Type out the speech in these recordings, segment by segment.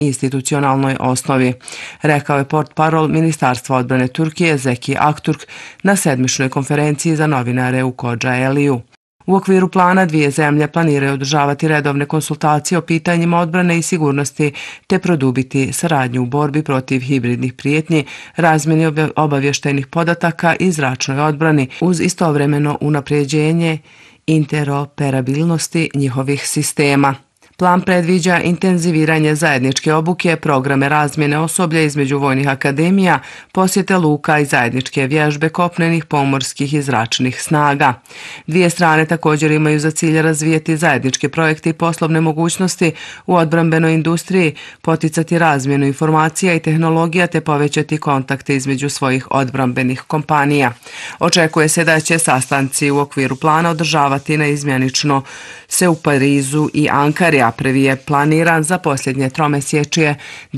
institucionalnoj osnovi, rekao je portparol Ministarstva odbrane Turkije Zeki Akturk na sedmičnoj konferenciji za novinare u Kocaeli'u. U okviru plana dvije zemlje planiraju održavati redovne konsultacije o pitanjima odbrane i sigurnosti te produbiti saradnju u borbi protiv hibridnih prijetnji, razmjeni obavještajnih podataka i zračnoj odbrani uz istovremeno unapređenje interoperabilnosti njihovih sistema. Plan predviđa intenziviranje zajedničke obuke, programe razmjene osoblja između vojnih akademija, posjete luka i zajedničke vježbe kopnenih, pomorskih i zračnih snaga. Dvije strane također imaju za cilj razvijeti zajedničke projekte i poslovne mogućnosti u odbrambenoj industriji, poticati razmjenu informacija i tehnologija te povećati kontakte između svojih odbrambenih kompanija. Očekuje se da će sastanci u okviru plana održavati naizmjenično se u Parizu i Ankari, a prvi je planiran za posljednje tromjesečje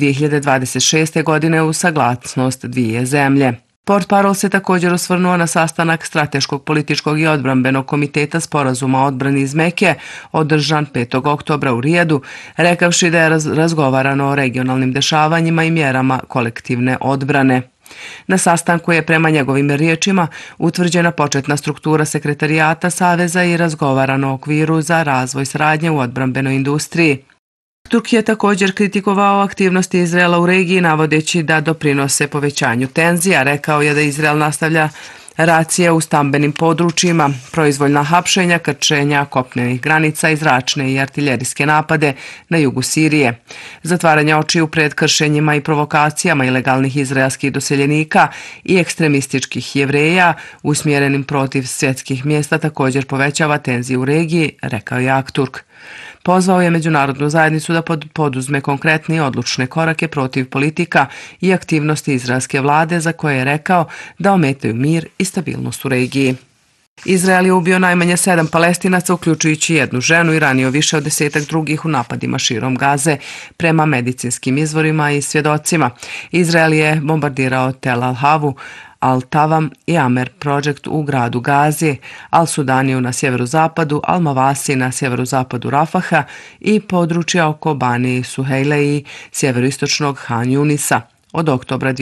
2026. godine uz saglasnost dvije zemlje. Portparol se također osvrnuo na sastanak Strateškog političkog i odbrambenog komiteta sporazuma o odbrani iz Meke održan 5. oktobra u Rijadu, rekavši da je razgovarano o regionalnim dešavanjima i mjerama kolektivne odbrane. Na sastanku je prema njegovim riječima utvrđena početna struktura sekretarijata Saveza i razgovarano o okviru za razvoj saradnje u odbrambenoj industriji. Turk je također kritikovao aktivnosti Izraela u regiji navodeći da doprinose povećanju tenzija. Rekao je da Izrael nastavlja racije u stambenim područjima, proizvoljna hapšenja, krčenja kopnenih granica i zračne i artiljerijske napade na jugu Sirije, zatvaranje očiju pred kršenjima i provokacijama ilegalnih izraelskih doseljenika i ekstremističkih Jevreja usmjerenim protiv svjetskih mjesta također povećava tenzije u regiji, rekao je Akturk. Pozvao je međunarodnu zajednicu da poduzme konkretne i odlučne korake protiv politika i aktivnosti izraelske vlade za koje je rekao da ometaju mir i stabilnost u regiji. Izrael je ubio najmanje 7 Palestinaca, uključujući jednu ženu i ranio više od 10 drugih u napadima širom Gaze, prema medicinskim izvorima i svjedocima. Izrael je bombardirao Tel Al-Havu, Al-Tavam i Amer Project u gradu Gazi, Al-Sudaniju na sjeverozapadu, Al-Mavasi na sjeverozapadu Rafaha i područja oko Bani Suhejle i sjeveroistočnog Han Junisa. Od oktobra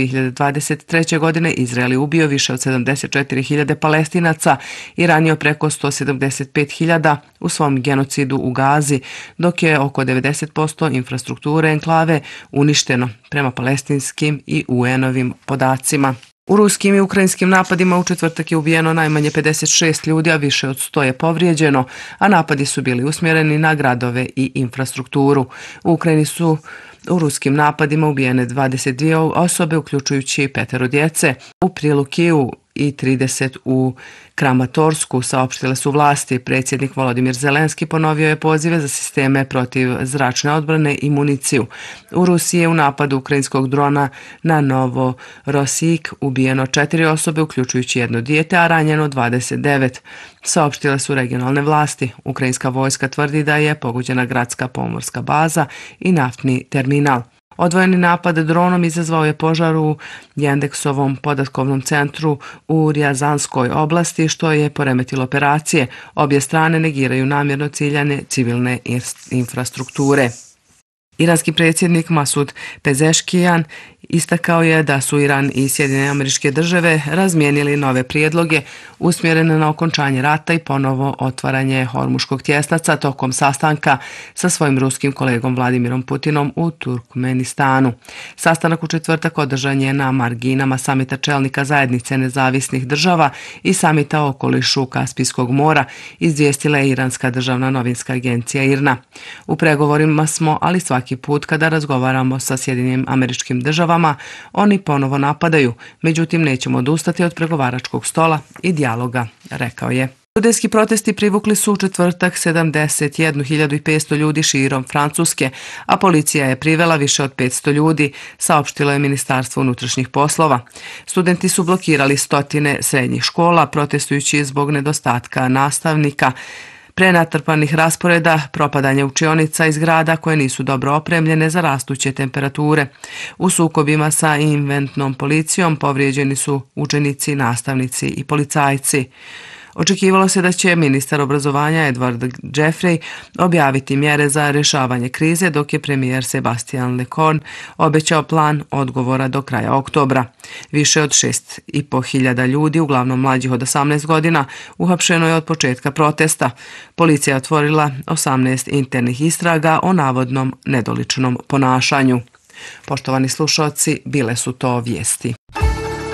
2023. godine Izrael je ubio više od 74.000 Palestinaca i ranio preko 175.000 u svom genocidu u Gazi, dok je oko 90% infrastrukture enklave uništeno prema palestinskim i UN-ovim podacima. U ruskim i ukrajinskim napadima u četvrtak je ubijeno najmanje 56 ljudi, a više od 100 je povrijeđeno, a napadi su bili usmjereni na gradove i infrastrukturu. U Ukrajini su u ruskim napadima ubijene 22 osobe, uključujući 5 djece, u Prilukiju i 30 u Kramatorsku, saopštile su vlasti. Predsjednik Volodimir Zelenski ponovio je pozive za sisteme protiv zračne odbrane i municiju. U Rusiji je u napadu ukrajinskog drona na Novorosijek ubijeno 4 osobe, uključujući jedno dijete, a ranjeno 29. Saopštile su regionalne vlasti. Ukrajinska vojska tvrdi da je pogođena gradska pomorska baza i naftni terminal. Odvojeni napad dronom izazvao je požar u Jendeksovom podatkovnom centru u Rjazanskoj oblasti, što je poremetilo operacije. Obje strane negiraju namjerno ciljane civilne infrastrukture. Iranski predsjednik Masud Pezeškijan istakao je da su Iran i Sjedinjene Američke Države razmijenili nove prijedloge usmjerene na okončanje rata i ponovo otvaranje Hormuškog tjesnaca tokom sastanka sa svojim ruskim kolegom Vladimirom Putinom u Turkmenistanu. Sastanak u četvrtak održan je na marginama samita čelnika zajednice nezavisnih država i samita o okolišu Kaspijskog mora, izvijestila je iranska državna novinska agencija IRNA. U pregovorima smo, ali svaki put kada razgovaramo sa Sjedinjenim Američkim Državama, oni ponovo napadaju, međutim nećemo odustati od pregovaračkog stola i dijaloga, rekao je. Studentski protesti privukli su u četvrtak 71.500 ljudi širom Francuske, a policija je privela više od 500 ljudi, saopštilo je Ministarstvo unutrašnjih poslova. Studenti su blokirali stotine srednjih škola, protestujući zbog nedostatka nastavnika, prenatrpanih rasporeda, propadanja učionica iz grada koje nisu dobro opremljene za rastuće temperature. U sukobima sa inventnom policijom povrijeđeni su učenici, nastavnici i policajci. Očekivalo se da će ministar obrazovanja Edward Jeffrey objaviti mjere za rješavanje krize, dok je premijer Sebastian Lecornu obećao plan odgovora do kraja oktobra. Više od 6.500 ljudi, uglavnom mlađih od 18 godina, uhapšeno je od početka protesta. Policija je otvorila 18 internih istraga o navodnom nedoličnom ponašanju. Poštovani slušalci, bile su to vijesti.